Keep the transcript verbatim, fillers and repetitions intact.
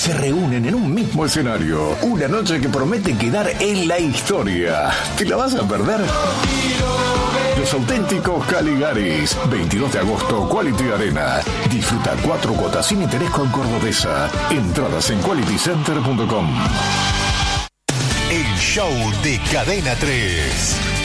se reúnen en un mismo escenario. Una noche que promete quedar en la historia. ¿Te la vas a perder? Los auténticos Caligaris. veintidós de agosto, Quality Arena. Disfruta cuatro cuotas sin interés con Cordobesa. Entradas en quality center punto com. El show de Cadena tres.